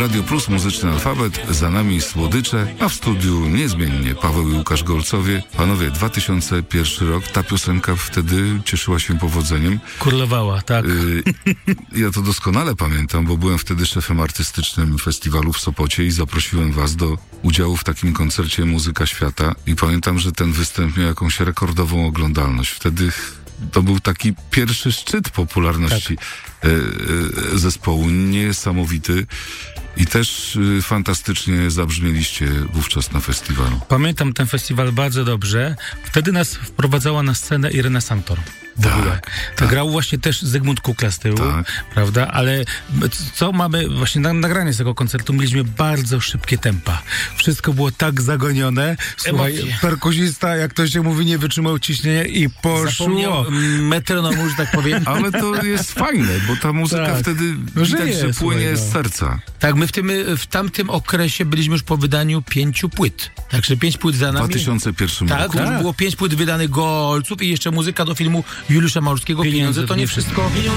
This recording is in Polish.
Radio Plus, Muzyczny Alfabet, za nami Słodycze, a w studiu niezmiennie Paweł i Łukasz Golcowie. Panowie, 2001 rok, ta piosenka wtedy cieszyła się powodzeniem. Królowała, tak. Ja to doskonale pamiętam, bo byłem wtedy szefem artystycznym festiwalu w Sopocie i zaprosiłem was do udziału w takim koncercie Muzyka Świata i pamiętam, że ten występ miał jakąś rekordową oglądalność. Wtedy to był taki pierwszy szczyt popularności zespołu, niesamowity i też fantastycznie zabrzmieliście wówczas na festiwalu. Pamiętam ten festiwal bardzo dobrze. Wtedy nas wprowadzała na scenę Irena Santor. W ogóle. Tak. Grał właśnie też Zygmunt Kukla z tyłu, prawda? Ale co mamy właśnie na nagranie z tego koncertu? Mieliśmy bardzo szybkie tempa. Wszystko było tak zagonione. Słuchaj, perkusista, jak to się mówi, nie wytrzymał ciśnienia i poszło. Metronomu, że tak powiem. Ale to jest fajne, bo ta muzyka wtedy widać, że płynie z serca. Tak, my w tamtym okresie byliśmy już po wydaniu 5 płyt. Także 5 płyt za nami. W 2001 roku. Tak, było 5 płyt wydanych Golców i jeszcze muzyka do filmu Juliusza Małorskiego. Pieniądze to nie wszystko.